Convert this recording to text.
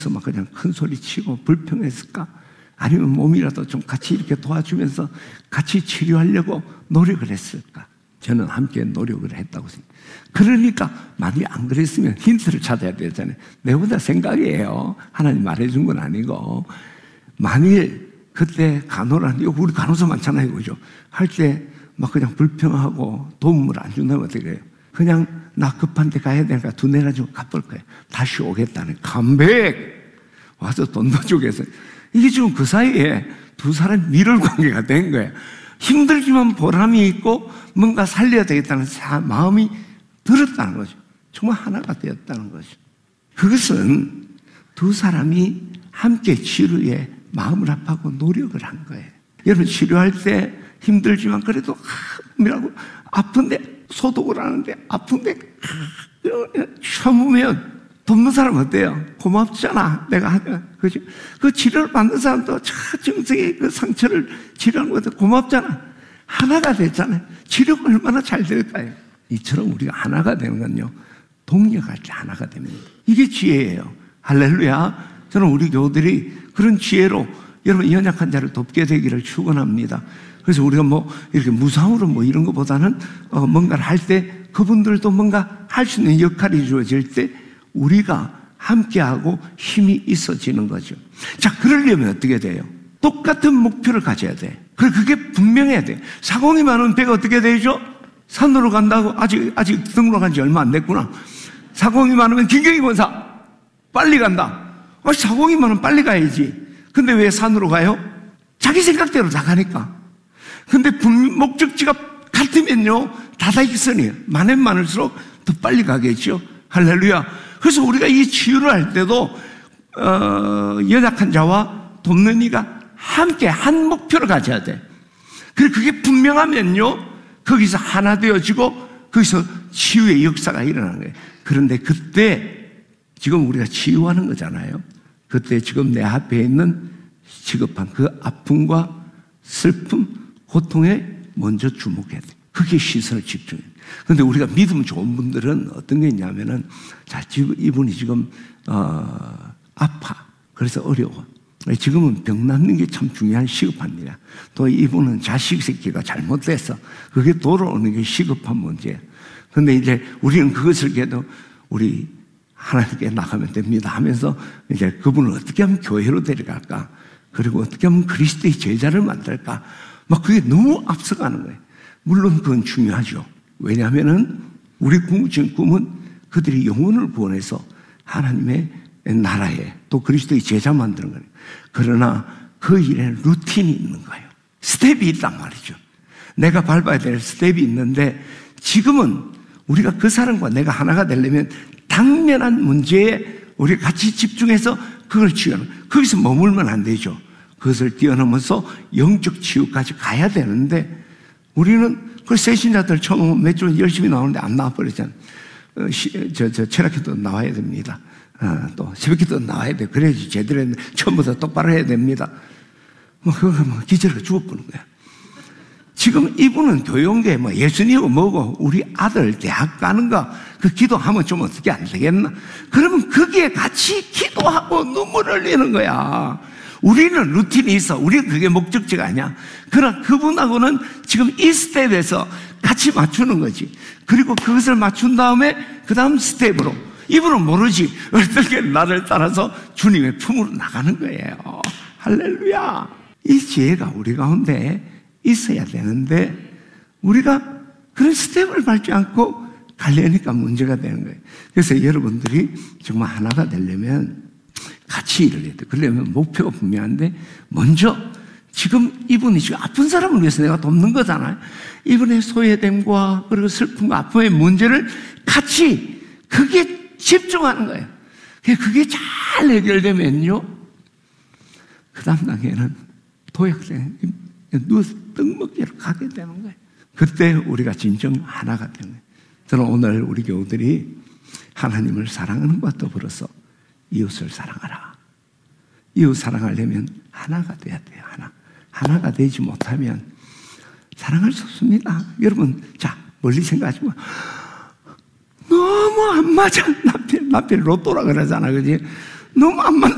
막 그냥 큰 소리 치고 불평했을까? 아니면 몸이라도 좀 같이 이렇게 도와주면서 같이 치료하려고 노력을 했을까? 저는 함께 노력을 했다고 생각해요. 그러니까 만약에 안 그랬으면 힌트를 찾아야 되잖아요. 내보다 생각이에요. 하나님 말해준 건 아니고. 만일 그때 간호라는, 우리 간호사 많잖아요, 그죠? 할 때 막 그냥 불평하고 도움을 안 준다면 어떻게 해요? 그냥 나 급한데 가야 되니까 돈 내가지고 갚을 거예요. 다시 오겠다는 컴백! 와서 돈도 주겠어요. 이게 지금 그 사이에 두 사람 밀월 관계가 된 거예요. 힘들지만 보람이 있고 뭔가 살려야 되겠다는 마음이 들었다는 거죠. 정말 하나가 되었다는 거죠. 그것은 두 사람이 함께 치료에 마음을 합하고 노력을 한 거예요. 여러분 치료할 때 힘들지만 그래도 몸이라고 아픈데 소독을 하는데 아픈데 참으면 돕는 사람 어때요? 고맙잖아. 내가 하면. 그죠? 그 치료를 받는 사람도 정성의 그 상처를 치료하는 것도 고맙잖아. 하나가 됐잖아요. 치료가 얼마나 잘 될까요? 이처럼 우리가 하나가 되는 건요, 동력할 때 하나가 됩니다. 이게 지혜예요. 할렐루야. 저는 우리 교우들이 그런 지혜로 여러분 연약한 자를 돕게 되기를 축원합니다. 그래서 우리가 뭐 이렇게 무상으로 뭐 이런 것보다는 뭔가를 할 때 그분들도 뭔가 할 수 있는 역할이 주어질 때 우리가 함께하고 힘이 있어지는 거죠. 자, 그러려면 어떻게 돼요? 똑같은 목표를 가져야 돼. 그리고 그게 분명해야 돼. 사공이 많으면 배가 어떻게 되죠? 산으로 간다고 아직 등록한 지 얼마 안 됐구나. 사공이 많으면 김경희 권사 빨리 간다. 사공이 많으면 빨리 가야지. 근데 왜 산으로 가요? 자기 생각대로 다 가니까. 근데 목적지가 같으면요, 다다익선이에요. 많으면 많을수록 더 빨리 가겠죠. 할렐루야. 그래서 우리가 이 치유를 할 때도 연약한 자와 돕는 이가 함께 한 목표를 가져야 돼. 그리고 그게 분명하면요, 거기서 하나 되어지고 거기서 치유의 역사가 일어나는 거예요. 그런데 그때 지금 우리가 치유하는 거잖아요. 그때 지금 내 앞에 있는 시급한 그 아픔과 슬픔, 고통에 먼저 주목해야 돼. 그게 시선을 집중해야 돼. 그런데 우리가 믿음 좋은 분들은 어떤 게 있냐면은, 자, 이분이 지금 아파. 그래서 어려워. 지금은 병 낫는 게 참 중요한 시급한 일이야. 또 이분은 자식 새끼가 잘못돼서 그게 돌아오는 게 시급한 문제야. 그런데 이제 우리는 그것을 해도 우리 하나님께 나가면 됩니다 하면서 이제 그분을 어떻게 하면 교회로 데려갈까? 그리고 어떻게 하면 그리스도의 제자를 만들까? 막 그게 너무 앞서가는 거예요. 물론 그건 중요하죠. 왜냐하면은 우리 꿈은 그들이 영혼을 구원해서 하나님의 나라에 또 그리스도의 제자 만드는 거예요. 그러나 그 일에는 루틴이 있는 거예요. 스텝이 있단 말이죠. 내가 밟아야 될 스텝이 있는데 지금은 우리가 그 사람과 내가 하나가 되려면 당면한 문제에 우리가 같이 집중해서 그걸 치유하는 거예요. 거기서 머물면 안 되죠. 그것을 뛰어넘어서 영적 치유까지 가야 되는데 우리는 그 세신자들 처음 몇 주 열심히 나오는데 안 나와버렸잖아요. 철학기도 나와야 됩니다. 또 새벽기도 나와야 돼. 그래야지 제대로 했는데 처음부터 똑바로 해야 됩니다. 그거 기절해서 죽어버리는 거야. 지금 이분은 교육계 예수님이고 뭐고 우리 아들 대학 가는 거 그 기도하면 좀 어떻게 안 되겠나? 그러면 거기에 같이 기도하고 눈물 흘리는 거야. 우리는 루틴이 있어. 우리는 그게 목적지가 아니야. 그러나 그분하고는 지금 이 스텝에서 같이 맞추는 거지. 그리고 그것을 맞춘 다음에 그 다음 스텝으로 이분은 모르지. 어떻게 나를 따라서 주님의 품으로 나가는 거예요. 할렐루야. 이 지혜가 우리 가운데 있어야 되는데 우리가 그런 스텝을 밟지 않고 가려니까 문제가 되는 거예요. 그래서 여러분들이 정말 하나가 되려면 같이 일을 해야 돼. 그러려면 목표가 분명한데 먼저 지금 이분이 지금 아픈 사람을 위해서 내가 돕는 거잖아요. 이분의 소외됨과 그리고 슬픔과 아픔의 문제를 같이 그게 집중하는 거예요. 그게 잘 해결되면요, 그 다음 단계는 도약되는 누워서 떡 먹기로 가게 되는 거예요. 그때 우리가 진정 하나가 되는 거예요. 저는 오늘 우리 교우들이 하나님을 사랑하는 것과 더불어서 이웃을 사랑하라. 이웃 사랑하려면 하나가 돼야 돼요. 하나가 되지 못하면 사랑할 수 없습니다. 여러분, 자, 멀리 생각하지 마. 너무 안 맞아. 남편 로또라 그러잖아, 그지? 너무 안 맞는